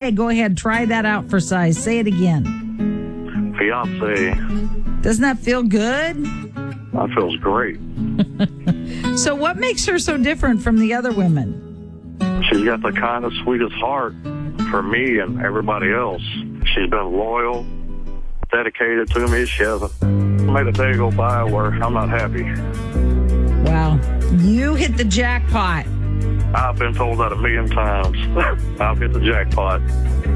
Okay, go ahead. Try that out for size. Say it again. Fiance. Doesn't that feel good? That feels great. So what makes her so different from the other women? She's got the kindest, sweetest heart for me and everybody else. She's been loyal, dedicated to me. She hasn't made a day go by where I'm not happy. Wow. You hit the jackpot. I've been told that 1,000,000 times. I've hit the jackpot.